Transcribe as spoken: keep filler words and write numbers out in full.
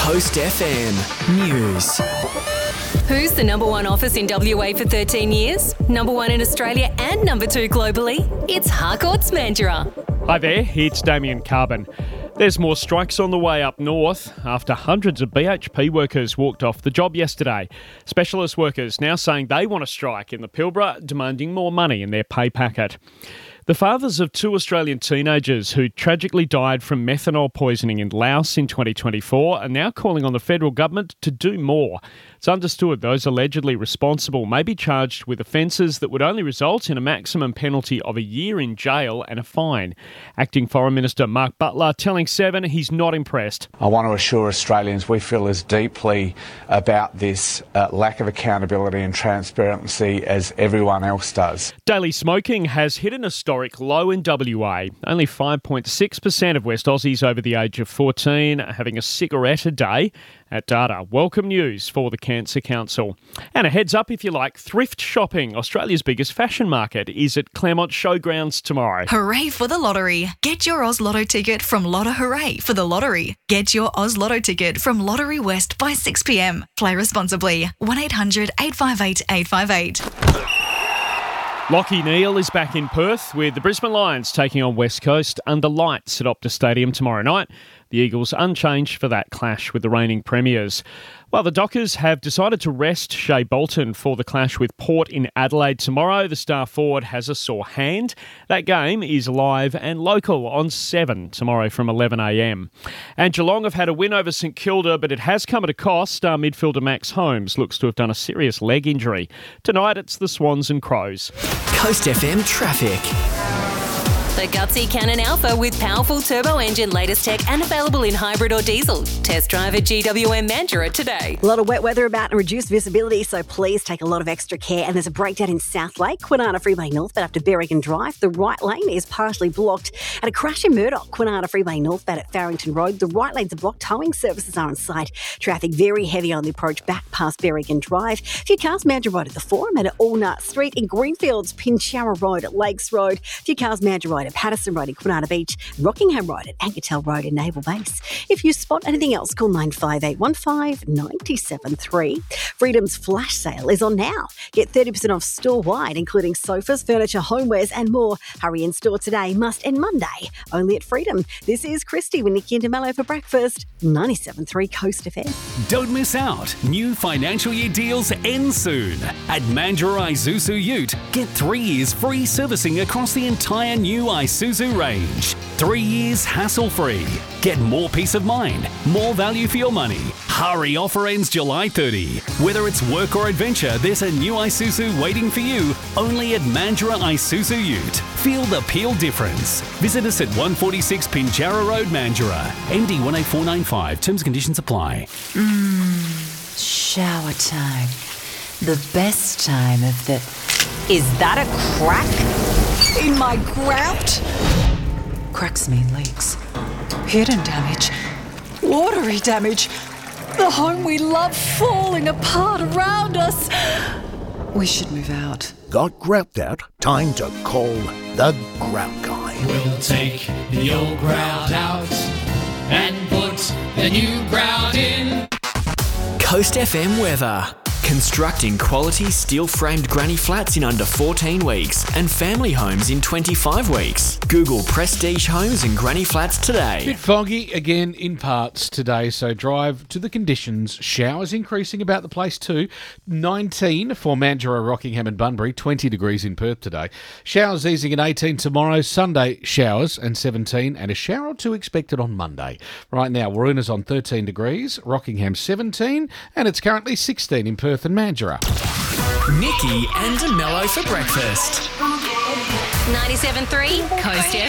Coast F M News. Who's the number one office in W A for thirteen years? Number one in Australia and number two globally? It's Harcourts Mandurah. Hi there, it's Damien Carbon. There's more strikes on the way up north after hundreds of B H P workers walked off the job yesterday. Specialist workers now saying they want to strike in the Pilbara, demanding more money in their pay packet. The fathers of two Australian teenagers who tragically died from methanol poisoning in Laos in twenty twenty-four are now calling on the federal government to do more. It's understood those allegedly responsible may be charged with offences that would only result in a maximum penalty of a year in jail and a fine. Acting Foreign Minister Mark Butler telling Seven he's not impressed. I want to assure Australians we feel as deeply about this uh, lack of accountability and transparency as everyone else does. Daily smoking has hit an historic low in W A. Only five point six percent of West Aussies over the age of fourteen are having a cigarette a day. At Data, welcome news for the Cancer Council. And a heads up if you like thrift shopping. Australia's biggest fashion market is at Claremont Showgrounds tomorrow. Hooray for the lottery. Get your Oz Lotto ticket from Lotto Hooray for the lottery. Get your Oz Lotto ticket from Lottery West by six p.m. Play responsibly. one eight hundred eight five eight eight five eight. Lachie Neale is back in Perth with the Brisbane Lions taking on West Coast under lights at Optus Stadium tomorrow night. The Eagles unchanged for that clash with the reigning premiers. While the Dockers have decided to rest Shea Bolton for the clash with Port in Adelaide tomorrow, the star forward has a sore hand. That game is live and local on seven tomorrow from eleven a.m. And Geelong have had a win over St Kilda, but it has come at a cost. Star midfielder Max Holmes looks to have done a serious leg injury. Tonight it's the Swans and Crows. Coast F M traffic. The Gutsy Cannon Alpha with powerful turbo engine, latest tech and available in hybrid or diesel. Test drive at G W M Mandurah today. A lot of wet weather about and reduced visibility, so please take a lot of extra care. And there's a breakdown in South Lake, Kwinana Freeway northbound up to Berrigan Drive. The right lane is partially blocked. And a crash in Murdoch, Kwinana Freeway northbound at Farrington Road. The right lanes are blocked. Towing services are on site. Traffic very heavy on the approach back past Berrigan Drive. A few cars Mandurah Road at the Forum and at Allnut Street in Greenfields, Pinchara Road at Lakes Road. A few cars Mandurah Road at Patterson Road in Kwinana Beach, Rockingham Road at Ankertel Road in Naval Base. If you spot anything else, call nine five eight one five nine seven three. Freedom's flash sale is on now. Get thirty percent off store-wide, including sofas, furniture, homewares and more. Hurry in store today, must end Monday, only at Freedom. This is Christy with Nikki and DeMello for breakfast. ninety-seven point three Coast F M. Don't miss out. New financial year deals end soon. At Mandurah Isuzu Ute, get three years free servicing across the entire new Isuzu range. Three years hassle-free. Get more peace of mind, more value for your money. Hurry, offer ends July thirtieth. Whether it's work or adventure, there's a new Isuzu waiting for you only at Mandurah Isuzu Ute. Feel the Peel difference. Visit us at one forty-six Pinchara Road, Mandurah. N D one eight four nine five. Terms and conditions apply. Mmm, shower time. The best time of the... Is that a crack in my grout? Cracks mean leaks. Hidden damage. Watery damage. The home we love falling apart around us. We should move out. Got grout out? Time to call the Grout Guy. We'll take the old grout out and put the new grout in. Coast F M weather. Constructing quality steel-framed granny flats in under fourteen weeks and family homes in twenty-five weeks. Google Prestige Homes and Granny Flats today. Bit foggy again in parts today, so drive to the conditions. Showers increasing about the place too. nineteen for Mandurah, Rockingham and Bunbury. twenty degrees in Perth today. Showers easing at eighteen tomorrow. Sunday, showers and seventeen, and a shower or two expected on Monday. Right now, Waruna's on thirteen degrees, Rockingham seventeen, and it's currently sixteen in Perth and Mandurah. Nikki and DeMello for breakfast. ninety-seven point three Coast F M.